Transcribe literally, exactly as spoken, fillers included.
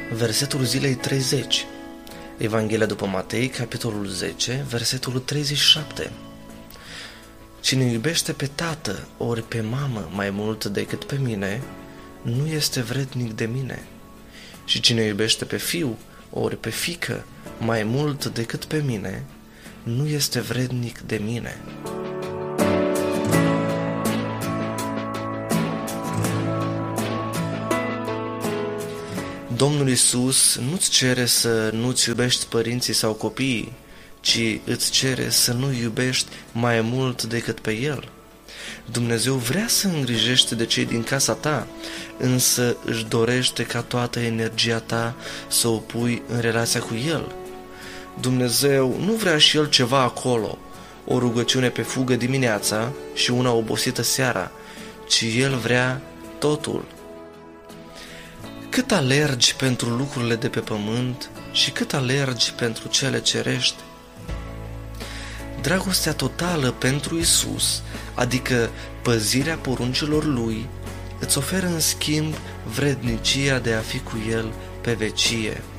Versetul zilei treizeci. Evanghelia după Matei, capitolul zece, versetul treizeci și șapte. Cine iubește pe tată ori pe mamă mai mult decât pe mine, nu este vrednic de mine. Și cine iubește pe fiu ori pe fiică mai mult decât pe mine, nu este vrednic de mine. Domnul Iisus nu-ți cere să nu-ți iubești părinții sau copiii, ci îți cere să nu iubești mai mult decât pe El. Dumnezeu vrea să îngrijește de cei din casa ta, însă își dorește ca toată energia ta să o pui în relația cu El. Dumnezeu nu vrea și El ceva acolo, o rugăciune pe fugă dimineața și una obosită seara, ci El vrea totul. Cât alergi pentru lucrurile de pe pământ și cât alergi pentru cele cerești? Dragostea totală pentru Isus, adică păzirea poruncilor Lui, îți oferă în schimb vrednicia de a fi cu El pe vecie.